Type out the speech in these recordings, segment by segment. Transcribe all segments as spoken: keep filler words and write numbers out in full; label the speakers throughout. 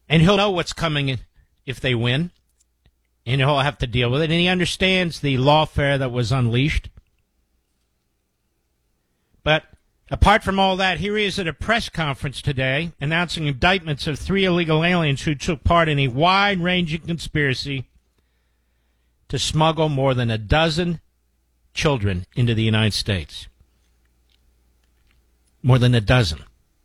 Speaker 1: And he'll know what's coming if they win, and he'll have to deal with it. And he understands the lawfare that was unleashed. But apart from all that, here he is at a press conference today announcing indictments of three illegal aliens who took part in a wide-ranging conspiracy to smuggle more than a dozen children into the United States. More than a dozen.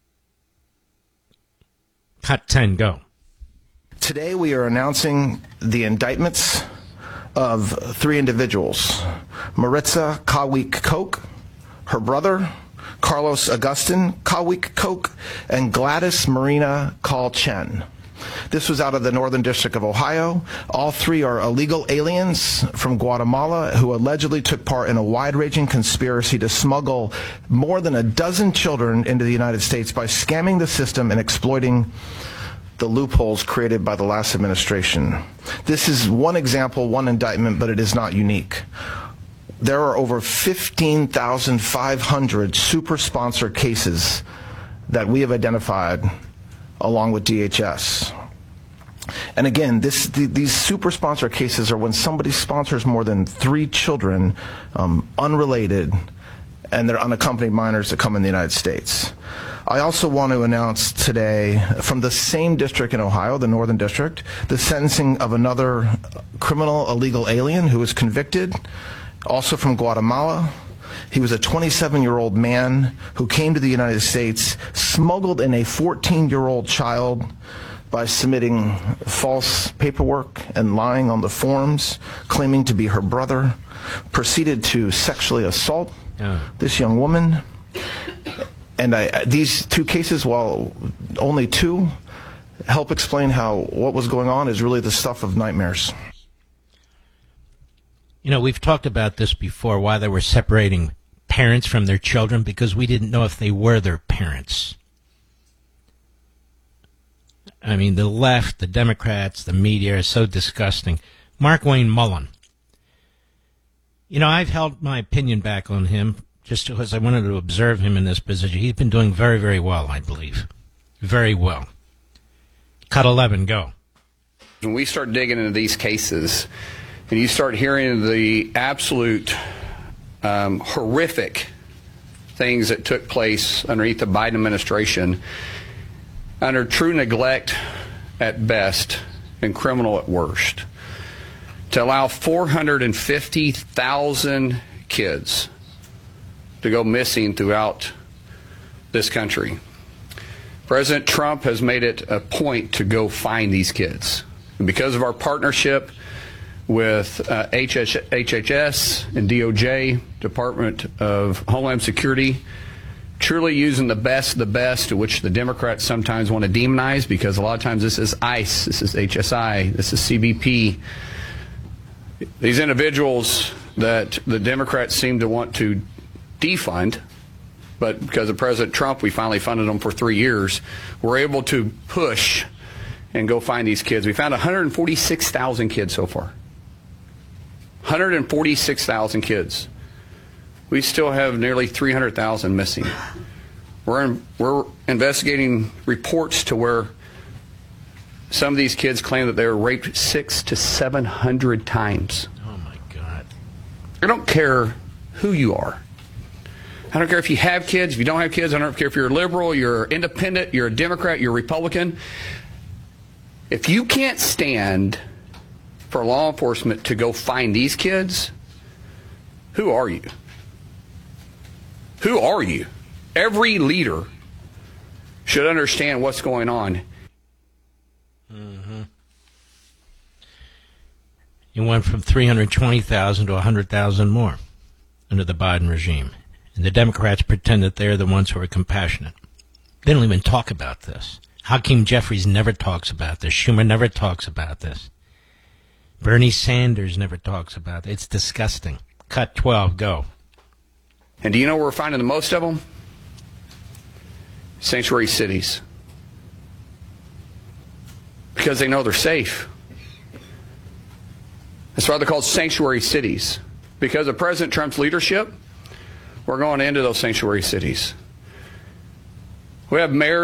Speaker 1: Cut ten, go.
Speaker 2: Today we are announcing the indictments of three individuals. Maritza Kawik Koch, her brother, Carlos Agustin Kawik Koch, and Gladys Marina Call Chen. This was out of the Northern District of Ohio. All three are illegal aliens from Guatemala who allegedly took part in a wide-ranging conspiracy to smuggle more than a dozen children into the United States by scamming the system and exploiting the loopholes created by the last administration. This is one example, one indictment, but it is not unique. There are over fifteen thousand five hundred super sponsor cases that we have identified along with D H S. And again, this, the, these super sponsor cases are when somebody sponsors more than three children, um, unrelated, and they're unaccompanied minors that come in the United States. I also want to announce today, from the same district in Ohio, the Northern District, the sentencing of another criminal illegal alien who was convicted, also from Guatemala. He was a twenty-seven-year-old man who came to the United States, smuggled in a fourteen-year-old child by submitting false paperwork and lying on the forms, claiming to be her brother, proceeded to sexually assault oh. this young woman. And I, these two cases, while only two, help explain how what was going on is really the stuff of nightmares.
Speaker 1: You know, we've talked about this before, why they were separating parents from their children, because we didn't know if they were their parents. I mean, the left, the Democrats, the media are so disgusting. Mark Wayne Mullen. You know, I've held my opinion back on him just because I wanted to observe him in this position. He's been doing very, very well, I believe. Very well. Cut eleven, go.
Speaker 3: When we start digging into these cases, and you start hearing the absolute um, horrific things that took place underneath the Biden administration, under true neglect at best and criminal at worst, to allow four hundred fifty thousand kids to go missing throughout this country. President Trump has made it a point to go find these kids. And because of our partnership with uh, H H S and D O J, Department of Homeland Security, truly using the best of the best, which the Democrats sometimes want to demonize, because a lot of times this is ICE, this is H S I, this is C B P. These individuals that the Democrats seem to want to defund, but because of President Trump, we finally funded them for three years. We're able to push and go find these kids. We found one hundred forty-six thousand kids so far. one hundred forty-six thousand kids. We still have nearly three hundred thousand missing. We're, in, we're investigating reports to where some of these kids claim that they were raped six to seven hundred times.
Speaker 1: Oh, my God.
Speaker 3: I don't care who you are. I don't care if you have kids, if you don't have kids. I don't care if you're a liberal, you're independent, you're a Democrat, you're a Republican. If you can't stand for law enforcement to go find these kids, who are you? Who are you? Every leader should understand what's going on.
Speaker 1: Mm-hmm. You went from three hundred twenty thousand to one hundred thousand more under the Biden regime. And the Democrats pretend that they're the ones who are compassionate. They don't even talk about this. Hakeem Jeffries never talks about this. Schumer never talks about this. Bernie Sanders never talks about it. It's disgusting. Cut twelve, go.
Speaker 3: And do you know where we're finding the most of them? Sanctuary cities. Because they know they're safe. That's why they're called sanctuary cities. Because of President Trump's leadership, we're going into those sanctuary cities. We have mayors